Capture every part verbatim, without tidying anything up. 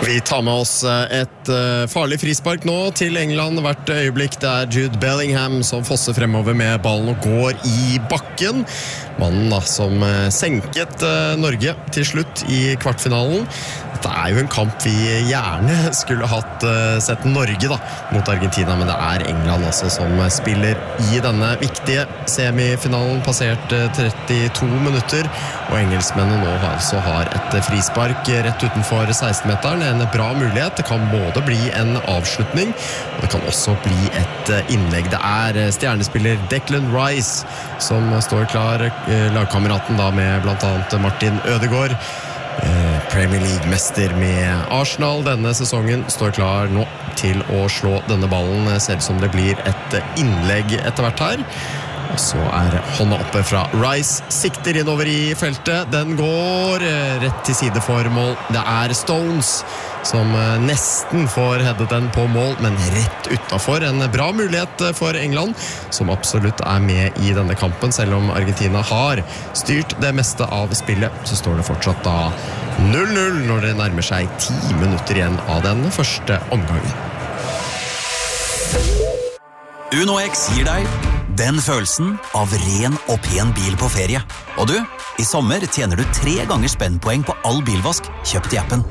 Vi tar med oss et uh, farlig frispark nå til England hvert øyeblikk. Det er Jude Bellingham som fosser fremover med ballen og går i bakken. Mannen da, som uh, senket uh, Norge til slutt i kvartfinalen. Dette er jo en kamp vi gjerne skulle hatt uh, sett Norge da, mot Argentina, men det er England altså, som spiller i denne viktige semifinalen. Passert uh, trettito minutter, og engelskmennene nå altså har et uh, frispark rett utenfor seksten-meteren. En bra mulighet. Det kan både bli en avslutning, og det kan også bli et uh, innlegg. Det er uh, stjernespiller Declan Rice som uh, står klar, uh, lagkameraten da med blant annet Martin Ødegaard. Premier League-mester med Arsenal denne sesongen står klar nå til å slå denne ballen. Ser ut som det blir et innlegg etter hvert her. Og så er hånda oppe fra Rice, sikter innover i feltet. Den går rett til side for mål. Det er Stones som nesten får headet den på mål, men rett utenfor. En bra mulighet for England, som absolutt er med i denne kampen. Selv om Argentina har styrt det meste av spillet, så står det fortsatt da null null når det nærmer seg ti minutter igjen av den første omgangen. Uno X gir deg den følelsen av ren og pen bil på ferie. Og du, i sommer tjener du tre ganger spennpoeng på all bilvask kjøpt i appen.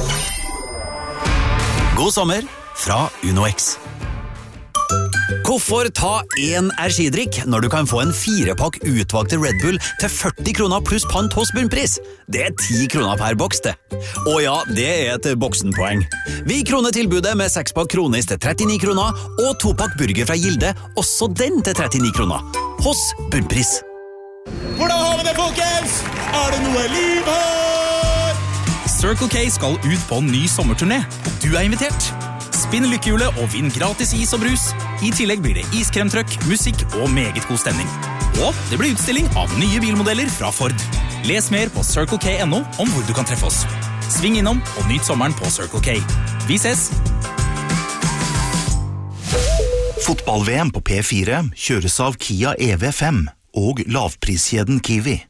God sommer fra Uno X. Hvorfor ta en energidrikk når du kan få en firepakk utvalgte Red Bull til førti kroner pluss pant hos Bunnpris? Det er ti kroner per boks det. Og ja, det er et boksenpoeng. Vi kroner tilbudet med sekspakk kronis til trettini kroner og topakk burger fra Gilde, også den til trettini kroner. Hos Bunnpris. Hvordan har vi det, folkens? Er det noe liv her? Circle K skal ut på en ny sommerturné, og du er invitert. Spinn lykkehjulet og vinn gratis is og brus. I tillegg blir det iskremtrøkk, musikk og meget god stemning. Og det blir utstilling av nye bilmodeller fra Ford. Les mer på circle k punktum no om hvor du kan treffe oss. Sving innom og nyt sommeren på Circle K. Vi ses! Fotball-V M på P fire kjøres av Kia E V fem og lavpriskjeden Kiwi.